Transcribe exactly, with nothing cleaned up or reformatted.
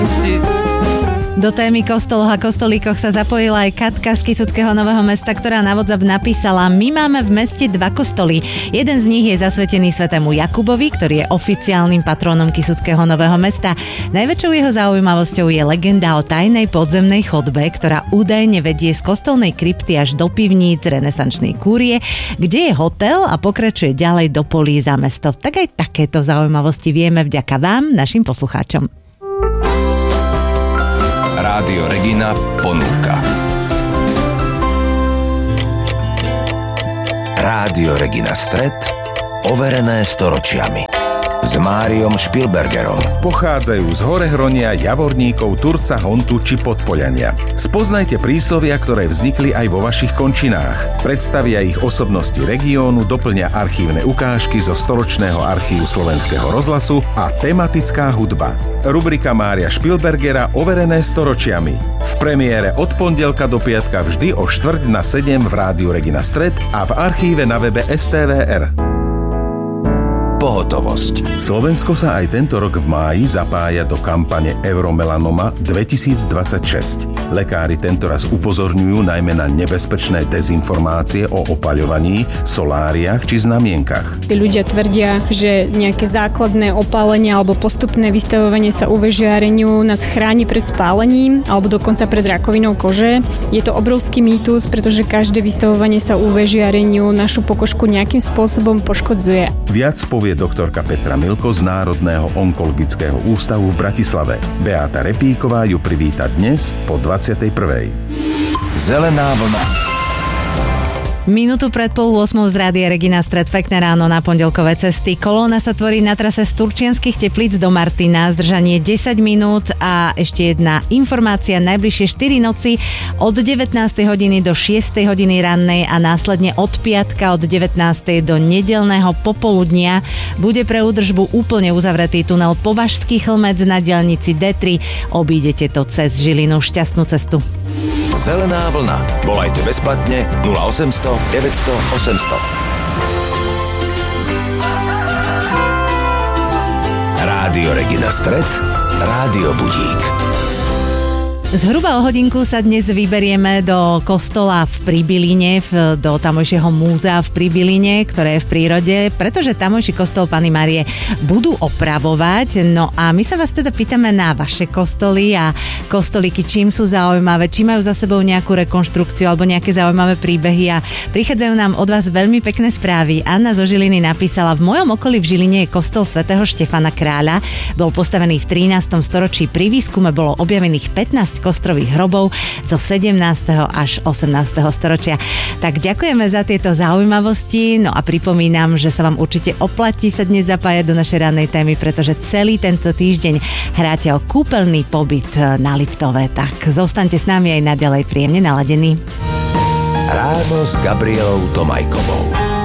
jeden vtip. Do témy kostolov a kostolíkoch sa zapojila aj Katka z Kysuckého Nového Mesta, ktorá na WhatsApp napísala: My máme v meste dva kostoly. Jeden z nich je zasvetený svätému Jakubovi, ktorý je oficiálnym patrónom Kysuckého Nového Mesta. Najväčšou jeho zaujímavosťou je legenda o tajnej podzemnej chodbe, ktorá údajne vedie z kostolnej krypty až do pivníc renesančnej kúrie, kde je hotel a pokračuje ďalej do polí za mesto. Tak aj takéto zaujímavosti vieme vďaka vám, našim poslucháčom. Rádio Regina ponúka. Rádio Regina Stret, overené storočiami. S Máriom Špilbergerom. Pochádzajú z Horehronia, Javorníkov, Turca, Hontu či Podpoľania. Spoznajte príslovia, ktoré vznikli aj vo vašich končinách. Predstavia ich osobnosti regiónu, doplňa archívne ukážky zo storočného archívu Slovenského rozhlasu a tematická hudba. Rubrika Mária Špilbergera Overené storočiami. V premiére od pondelka do piatka vždy o štvrť na sedem v Rádiu Regina Stret a v archíve na webe es té vé er. Pohotovosť. Slovensko sa aj tento rok v máji zapája do kampane Euromelanoma dvetisícdvadsaťšesť. Lekári tentoraz upozorňujú najmä na nebezpečné dezinformácie o opaľovaní, soláriách či znamienkach. Tí ľudia tvrdia, že nejaké základné opálenie alebo postupné vystavovanie sa ú vé žiareniu nás chráni pred spálením alebo dokonca pred rakovinou kože. Je to obrovský mýtus, pretože každé vystavovanie sa ú vé žiareniu našu pokožku nejakým spôsobom poškodzuje. Viac povie doktorka Petra Milko z Národného onkologického ústavu v Bratislave. Beáta Repíková ju privíta dnes po dvadsiatej prvej. Zelená vlna. Minútu pred pol ôsmou z Rádia Regina Stret, pekné ráno na pondelkové cesty. Kolóna sa tvorí na trase z Turčianskych Teplíc do Martina, zdržanie desať minút a ešte jedna informácia, najbližšie štyri noci od devätnástej hodiny do šiestej hodiny rannej a následne od piatka od devätnástej do nedeľného popoludnia bude pre údržbu úplne uzavretý tunel Považský Chlmec na diaľnici dé tri. Obídete to cez Žilinu. Šťastnú cestu. Zelená vlna. Volajte bezplatne nula osemsto deväťsto osemsto. Rádio Regina Stret, Rádio Budík. Zhruba o hodinku sa dnes vyberieme do kostola v Pribiline, do tamojšieho múzea v Pribiline, ktoré je v prírode, pretože tamojší kostol Panny Márie budú opravovať. No a my sa vás teda pýtame na vaše kostoly a kostolíky, čím sú zaujímavé, či majú za sebou nejakú rekonštrukciu alebo nejaké zaujímavé príbehy a prichádzajú nám od vás veľmi pekné správy. Anna zo Žiliny napísala: v mojom okolí v Žiline je kostol svätého Štefana Kráľa. Bol postavený v trinástom storočí. Pri výskume bolo objavených pätnásť kostrových hrobov zo sedemnásteho až osemnásteho storočia. Tak ďakujeme za tieto zaujímavosti, no a pripomínam, že sa vám určite oplatí sa dnes zapájať do našej rannej témy, pretože celý tento týždeň hráte o kúpeľný pobyt na Liptove. Tak zostaňte s nami aj naďalej príjemne naladení. Ráno s Gabrielou Tomajkovou.